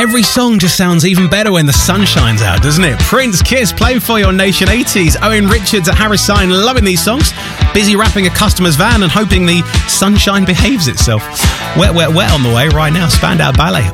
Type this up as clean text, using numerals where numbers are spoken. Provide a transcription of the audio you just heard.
Every song just sounds even better when the sun shines out, doesn't it? Prince, Kiss, playing for your Nation 80s. Owen Richards at Harris Sign, loving these songs. Busy wrapping a customer's van and hoping the sunshine behaves itself. Wet, wet, wet on the way right now. Spandau Ballet